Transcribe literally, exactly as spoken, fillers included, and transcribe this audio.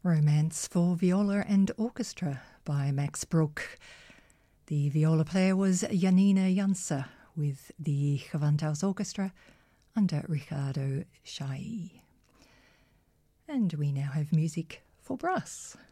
Romance for Viola and Orchestra by Max Bruch. The viola player was Janina Janse with the Gewandhaus Orchestra under Riccardo Chailly. And we now have music for brass.